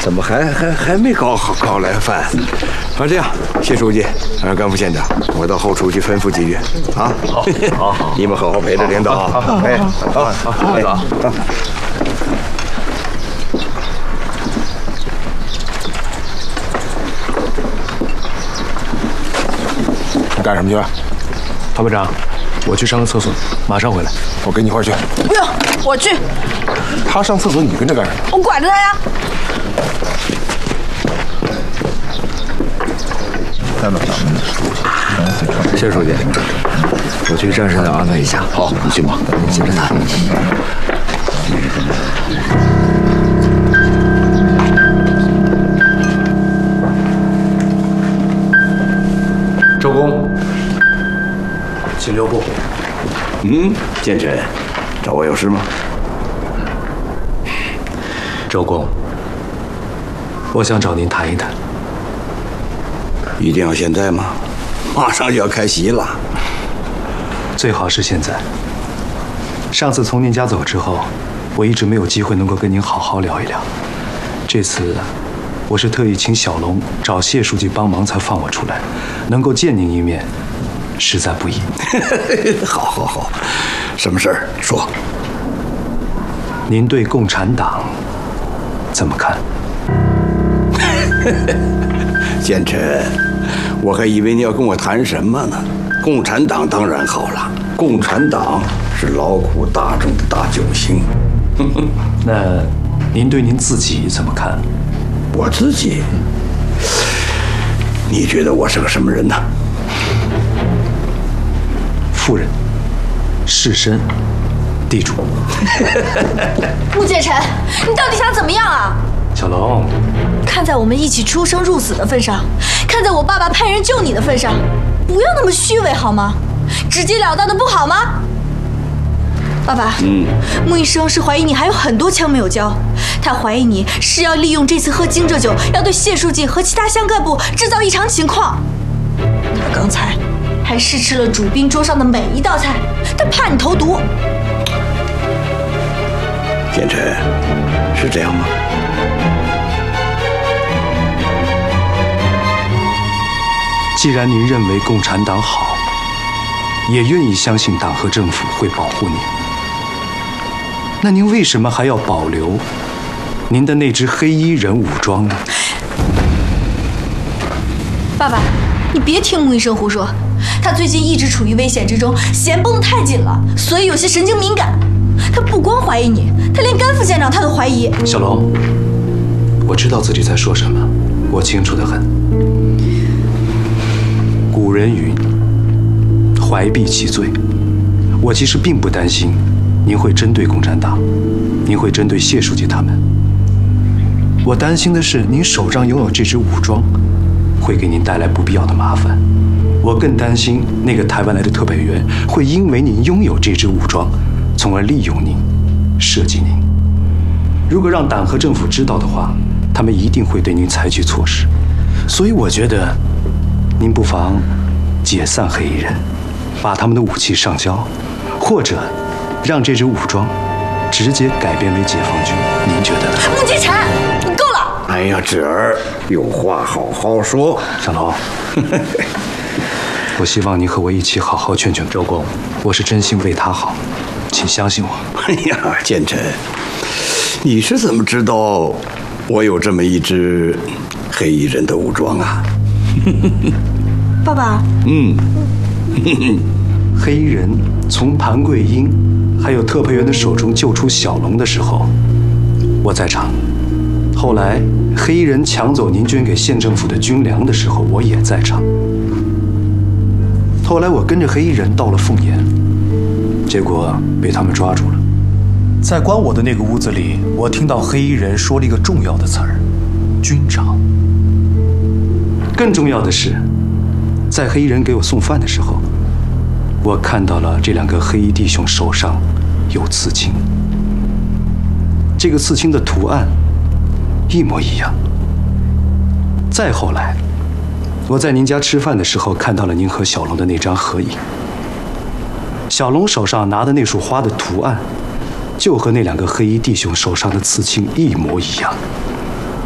怎么还没搞来饭？啊，这样，谢书记，甘副县长，我到后厨去吩咐几句啊。好，你们好好陪着领导啊。哎，好，领导。 你干什么去？ 唐部长，我去上个厕所，马上回来。 我跟你一块儿去。 不用，我去。 他上厕所，你跟着干什么？ 我管着他呀。 谢书记，我去战士那安排一下。 好，你去吧。 你接着他。 周公，请留步。 建臣，找我有事吗？ 周公，我想找您谈一谈。 一定要现在吗？马上就要开席了。 最好是现在。上次从您家走之后，我一直没有机会能够跟您好好聊一聊。这次，我是特意请小龙找谢书记帮忙才放我出来，能够见您一面，实在不易。 好，什么事儿？说。 您对共产党怎么看？ 建臣，我还以为你要跟我谈什么呢。共产党当然好了，共产党是劳苦大众的大救星。 那您对您自己怎么看？ 我自己，你觉得我是个什么人呢？ 富人、士绅、地主。 穆建臣，你到底想怎么样啊？ 小龙， 看在我们一起出生入死的份上，看在我爸爸派人救你的份上，不要那么虚伪好吗？直截了当的不好吗？爸爸，穆医生是怀疑你还有很多枪没有交，他怀疑你是要利用这次喝惊蛰酒，要对谢书记和其他乡干部制造异常情况。他刚才还试吃了主宾桌上的每一道菜，他怕你投毒。 建臣，是这样吗？ 既然您认为共产党好，也愿意相信党和政府会保护您，那您为什么还要保留您的那支黑衣人武装呢？ 爸爸，你别听穆医生胡说，他最近一直处于危险之中，弦绷得太紧了，所以有些神经敏感。他不光怀疑你，他连甘副县长他都怀疑。 小龙，我知道自己在说什么，我清楚得很。古人云：“怀璧其罪。”我其实并不担心您会针对共产党，您会针对谢书记他们。我担心的是您手上拥有这支武装，会给您带来不必要的麻烦。我更担心那个台湾来的特派员会因为您拥有这支武装，从而利用您，设计您。如果让党和政府知道的话，他们一定会对您采取措施。所以我觉得，您不妨解散黑衣人，把他们的武器上交，或者让这支武装直接改编为解放军。您觉得呢？ 穆建臣，你够了！ 哎呀，侄儿，有话好好说。 小龙，我希望您和我一起好好劝劝周公，我是真心为他好，请相信我。 哎呀，建臣，你是怎么知道我有这么一支黑衣人的武装啊？ 爸爸， 黑衣人从潘桂英还有特派员的手中救出小龙的时候，我在场。后来黑衣人抢走您捐给县政府的军粮的时候，我也在场。后来我跟着黑衣人到了凤岩，结果被他们抓住了。 在关我的那个屋子里，我听到黑衣人说了一个重要的词儿：军长。 更重要的是，在黑衣人给我送饭的时候，我看到了这两个黑衣弟兄手上有刺青，这个刺青的图案一模一样。再后来，我在您家吃饭的时候看到了您和小龙的那张合影，小龙手上拿的那束花的图案就和那两个黑衣弟兄手上的刺青一模一样。